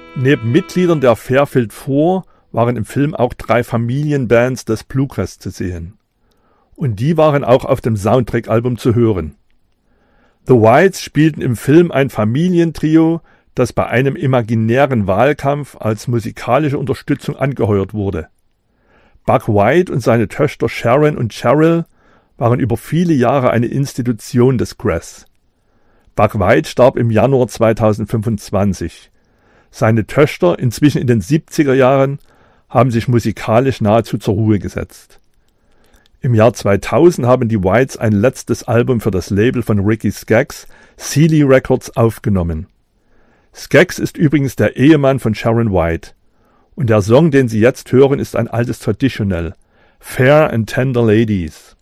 Neben Mitgliedern der Fairfield Four waren im Film auch 3 Familienbands des Bluegrass zu sehen. Und die waren auch auf dem Soundtrack-Album zu hören. The Whites spielten im Film ein Familientrio, das bei einem imaginären Wahlkampf als musikalische Unterstützung angeheuert wurde. Buck White und seine Töchter Sharon und Cheryl waren über viele Jahre eine Institution des Grass. Buck White starb im Januar 2025. Seine Töchter, inzwischen in den 70er Jahren, haben sich musikalisch nahezu zur Ruhe gesetzt. Im Jahr 2000 haben die Whites ein letztes Album für das Label von Ricky Skaggs, Sealy Records, aufgenommen. Skaggs ist übrigens der Ehemann von Sharon White. Und der Song, den Sie jetzt hören, ist ein altes Traditional, Fair and Tender Ladies.